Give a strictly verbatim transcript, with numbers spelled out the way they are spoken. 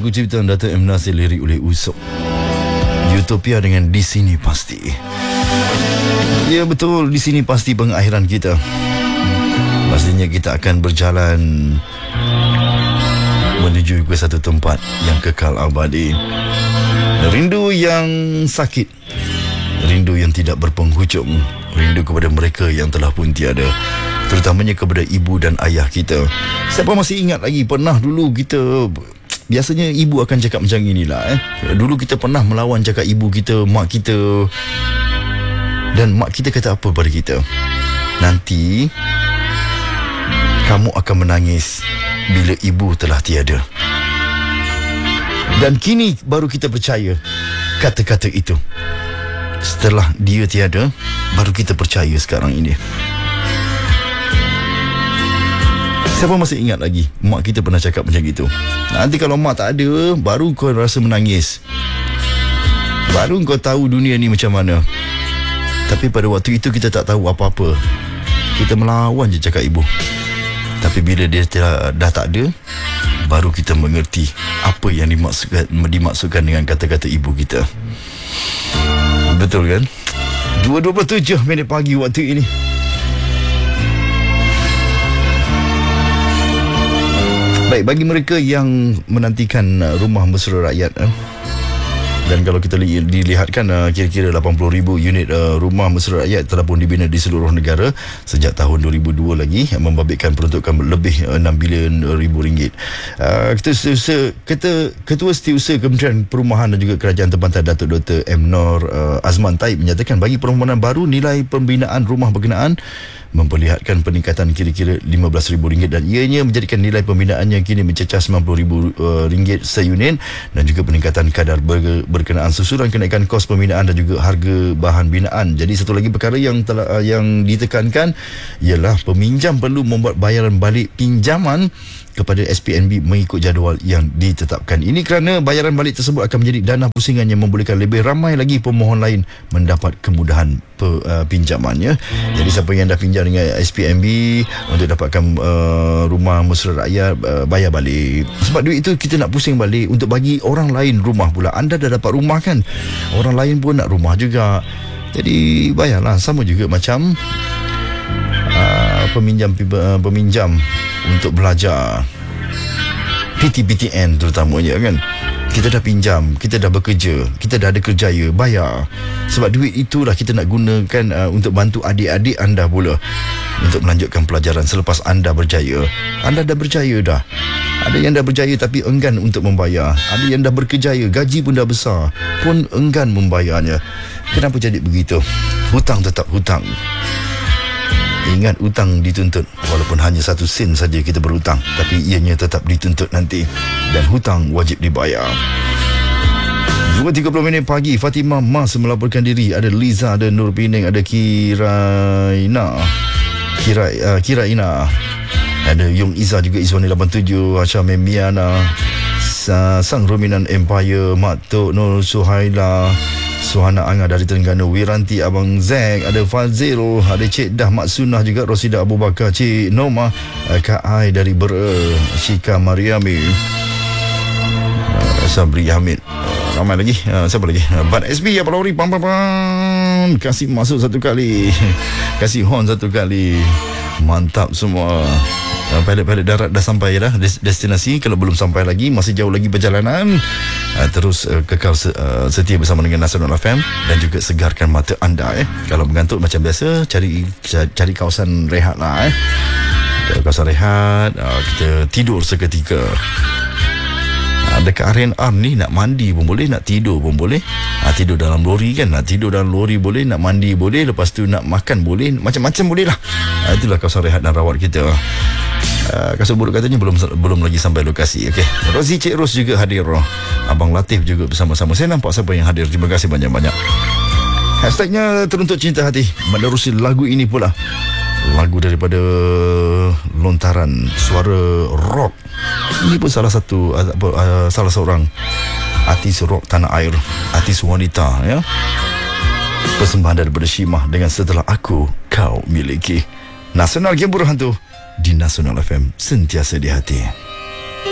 lagu ciptaan Dato' M. Nasir, lirik oleh Usop. Utopia dengan Di Sini Pasti. Ya betul, di sini pasti pengakhiran kita. Pastinya kita akan berjalan menuju ke satu tempat yang kekal abadi. Rindu yang sakit, rindu yang tidak berpenghujung, rindu kepada mereka yang telah pun tiada, terutamanya kepada ibu dan ayah kita. Siapa masih ingat lagi pernah dulu kita, biasanya ibu akan cakap macam inilah eh. Dulu kita pernah melawan cakap ibu kita, mak kita. Dan mak kita kata apa pada kita? Nanti kamu akan menangis bila ibu telah tiada. Dan kini baru kita percaya kata-kata itu. Setelah dia tiada, baru kita percaya sekarang ini. Siapa masih ingat lagi mak kita pernah cakap macam itu? Nanti kalau mak tak ada, baru kau rasa menangis, baru kau tahu dunia ni macam mana. Tapi pada waktu itu kita tak tahu apa-apa. Kita melawan je cakap ibu. Tapi bila dia dah, dah tak ada, baru kita mengerti apa yang dimaksudkan, dimaksudkan dengan kata-kata ibu kita. Betul kan? dua dua puluh tujuh minit pagi waktu ini. Baik, bagi mereka yang menantikan Rumah Mesra Rakyat, eh? Dan kalau kita li- dilihatkan uh, kira-kira lapan puluh ribu unit uh, Rumah Mesra Rakyat telah pun dibina di seluruh negara sejak tahun dua ribu dua lagi, yang membabitkan peruntukan lebih uh, enam bilion ribu ringgit. Uh, ketua, Setiausaha, ketua, ketua Setiausaha Kementerian Perumahan dan juga Kerajaan Tempatan Datuk Doktor M. Nor uh, Azman Taib menyatakan bagi permohonan baru, nilai pembinaan rumah berkenaan memperlihatkan peningkatan kira-kira lima belas ribu ringgit dan ianya menjadikan nilai pembinaan yang kini mencecah sembilan puluh ribu ringgit seunit, dan juga peningkatan kadar ber- berkenaan susulan kenaikan kos pembinaan dan juga harga bahan binaan. Jadi satu lagi perkara yang telah yang ditekankan ialah peminjam perlu membuat bayaran balik pinjaman kepada S P N B mengikut jadual yang ditetapkan. Ini kerana bayaran balik tersebut akan menjadi dana pusingan yang membolehkan lebih ramai lagi pemohon lain mendapat kemudahan pe, uh, pinjamannya. Jadi siapa yang dah pinjam dengan S P N B untuk dapatkan uh, Rumah Mesra Rakyat, uh, bayar balik. Sebab duit itu kita nak pusing balik untuk bagi orang lain rumah pula. Anda dah dapat rumah kan, orang lain pun nak rumah juga. Jadi bayarlah, sama juga macam uh, peminjam uh, peminjam untuk belajar, P T P T N terutamanya kan. Kita dah pinjam, kita dah bekerja, kita dah ada kerjaya, bayar. Sebab duit itulah kita nak gunakan uh, untuk bantu adik-adik anda pula untuk melanjutkan pelajaran selepas anda berjaya. Anda dah berjaya dah. Ada yang dah berjaya tapi enggan untuk membayar. Ada yang dah berkejaya, gaji pun dah besar, pun enggan membayarnya. Kenapa jadi begitu? Hutang tetap hutang. Ingat, hutang dituntut. Walaupun hanya satu sen saja kita berhutang, tapi ianya tetap dituntut nanti. Dan hutang wajib dibayar. dua tiga puluh minit pagi, Fatimah Mas melaporkan diri. Ada Liza, ada Nur Pineng, ada Kiraina Kira, uh, Kiraina, ada Yung Iza, juga Izwani lapan tujuh, Hasha Memiana, Sang Rominan Empire, Mak Tok Nur Suhaila, Suhana Anga dari Terengganu, Wiranti Abang Zack, ada Fazil, ada Cik Dah Mak Sunah juga, Rosida Abu Bakar, Cik Noma, Kak Ai dari Bera, Syika Mariami, uh, Sabri Hamid, uh, ramai lagi, uh, siapa lagi, uh, Bat S B, apa lori, pam pam pam, kasih masuk satu kali, kasih horn satu kali, mantap semua. Uh, pilot-pilot darat dah sampai dah des- destinasi. Kalau belum sampai lagi, masih jauh lagi perjalanan. Uh, terus uh, kekal se- uh, setia bersama dengan Nasional F M dan juga segarkan mata anda. Eh. Kalau mengantuk macam biasa, cari cari kawasan rehat lah. Eh. Kalau kawasan rehat, uh, kita tidur seketika. Uh, dekat R and R ni nak mandi pun boleh, nak tidur pun boleh. Uh, tidur dalam lori kan, nak tidur dalam lori boleh, nak mandi boleh, lepas tu nak makan boleh, macam-macam boleh lah. Uh, itulah kawasan rehat dan rawat kita. Uh, kasut buruk katanya belum belum lagi sampai lokasi. Okey. Rozi Cik Ros juga hadir. Abang Latif juga bersama-sama. Saya nampak siapa yang hadir. Terima kasih banyak-banyak. Hashtagnya Teruntuk Cinta Hati. Menerusi lagu ini pula. Lagu daripada lontaran suara rock. Ini pun salah satu uh, uh, salah seorang artis rock tanah air, artis wanita ya. Persembahan daripada Shimah dengan Setelah Aku Kau Miliki. Nasional Gembur Hantu di Nasional F M, sentiasa di hati.